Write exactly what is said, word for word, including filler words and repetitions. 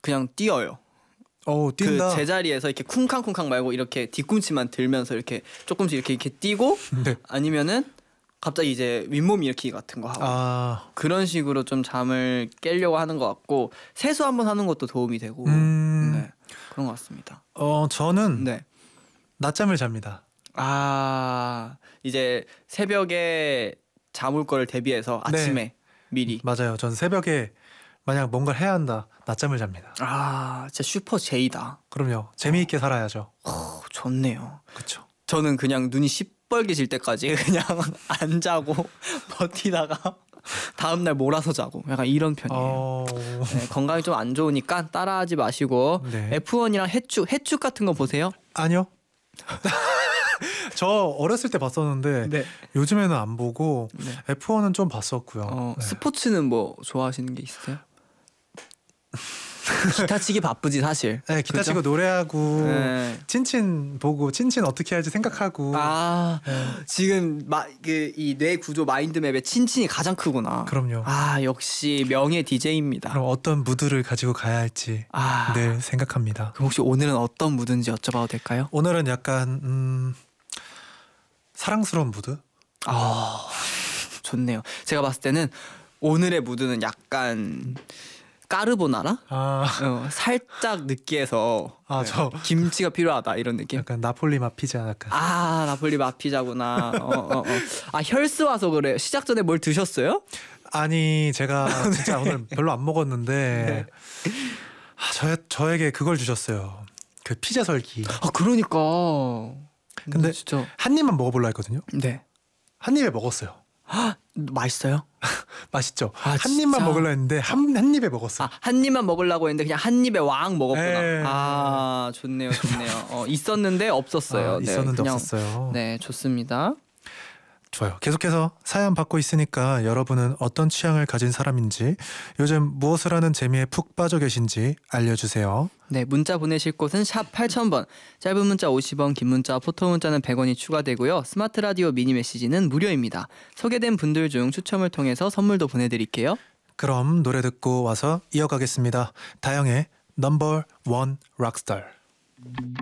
그냥 뛰어요. 어, 뛴다. 그 제자리에서 이렇게 쿵쾅쿵쾅 말고 이렇게 뒤꿈치만 들면서 이렇게 조금씩 이렇게 이렇게 뛰고 네. 아니면은 갑자기 이제 윗몸 일으키기 같은 거 하고 아, 그런 식으로 좀 잠을 깨려고 하는 것 같고 세수 한번 하는 것도 도움이 되고 음, 네, 그런 것 같습니다. 어, 저는 네. 낮잠을 잡니다. 아 이제 새벽에 잠 올 거를 대비해서 아침에 네. 미리. 맞아요. 전 새벽에 만약 뭔가를 해야 한다, 낮잠을 잡니다. 아 진짜 슈퍼 제이다. 그럼요. 재미있게 살아야죠. 어, 좋네요. 그렇죠. 저는 그냥 눈이 시뻘개질 때까지 그냥 안 자고 버티다가 다음 날 몰아서 자고 약간 이런 편이에요. 어... 네, 건강이 좀 안 좋으니까 따라하지 마시고 네. 에프원이랑 해축 해축 같은 거 보세요? 아니요. 저 어렸을 때 봤었는데 네. 요즘에는 안 보고 네. 에프원은 좀 봤었고요. 어, 네. 스포츠는 뭐 좋아하시는 게 있으세요? 기타 치기 바쁘지 사실. 네, 기타 그죠? 치고 노래하고 네. 친친 보고 친친 어떻게 할지 생각하고. 아 네. 지금 이 뇌 구조 마인드맵에 친친이 가장 크구나. 그럼요. 아 역시 명예 디제이입니다. 그럼 어떤 무드를 가지고 가야 할지 아 늘 생각합니다. 그럼 혹시 오늘은 어떤 무드인지 여쭤봐도 될까요? 오늘은 약간 음, 사랑스러운 무드? 아 좋네요. 제가 봤을 때는 오늘의 무드는 약간 까르보나라? 아, 어, 살짝 느끼해서 아, 네, 저 김치가 필요하다 이런 느낌. 약간 나폴리 맛 피자 약간. 아 나폴리 마피자구나. 어, 어, 어. 아 혈스 와서 그래. 시작 전에 뭘 드셨어요? 아니 제가 진짜 오늘 별로 안 먹었는데 네. 아, 저 저에게 그걸 주셨어요. 그 피자 설기. 아 그러니까. 근데 진짜 한 입만 먹어볼라 했거든요. 네. 한 입에 먹었어요. 아, 맛있어요? 맛있죠. 아, 한 진짜? 입만 먹으려 했는데 한, 한 입에 먹었어요. 아, 한 입만 먹으려고 했는데 그냥 한 입에 왕 먹었구나. 에이. 아, 좋네요, 좋네요. 어, 있었는데 없었어요. 아, 있었는데 네, 그냥, 없었어요. 네, 좋습니다. 좋아요. 계속해서 사연 받고 있으니까 여러분은 어떤 취향을 가진 사람인지 요즘 무엇을 하는 재미에 푹 빠져 계신지 알려주세요. 네, 문자 보내실 곳은 샵 팔천 번. 짧은 문자 오십 원, 긴 문자, 포토 문자는 백 원이 추가되고요. 스마트 라디오 미니 메시지는 무료입니다. 소개된 분들 중 추첨을 통해서 선물도 보내드릴게요. 그럼 노래 듣고 와서 이어가겠습니다. 다영의 넘버 원 락스타.